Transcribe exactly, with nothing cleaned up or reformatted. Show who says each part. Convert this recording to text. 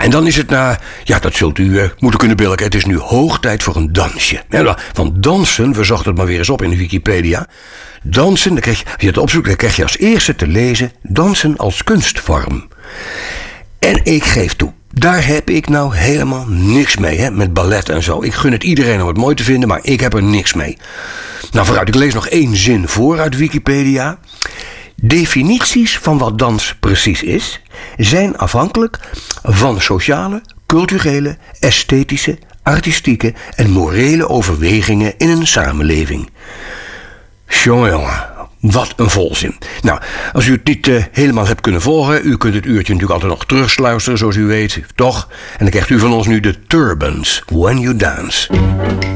Speaker 1: En dan is het na, ja, dat zult u uh, moeten kunnen billiken. Het is nu hoog tijd voor een dansje. Ja, want dansen, we zochten het maar weer eens op in de Wikipedia. Dansen, dan krijg je, als je het opzoekt, dan krijg je als eerste te lezen dansen als kunstvorm. En ik geef toe, daar heb ik nou helemaal niks mee, hè, met ballet en zo. Ik gun het iedereen om het mooi te vinden, maar ik heb er niks mee. Nou, vooruit, ik lees nog één zin voor uit Wikipedia. Definities van wat dans precies is, zijn afhankelijk van sociale, culturele, esthetische, artistieke en morele overwegingen in een samenleving. Jongen, jongen. Wat een volzin. Nou, als u het niet uh, helemaal hebt kunnen volgen, u kunt het uurtje natuurlijk altijd nog terugsluisteren, zoals u weet, toch? En dan krijgt u van ons nu de Turbans, When You Dance.